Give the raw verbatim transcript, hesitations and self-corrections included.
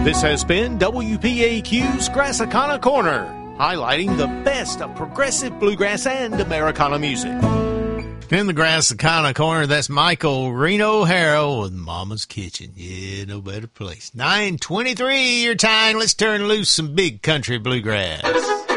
This has been W P A Q's Grassicana Corner, highlighting the best of progressive bluegrass and Americana music. In the Grassicana Corner, that's Michael Reno O'Hara with Mama's Kitchen. Yeah, no better place. nine twenty-three your time. Let's turn loose some big country bluegrass.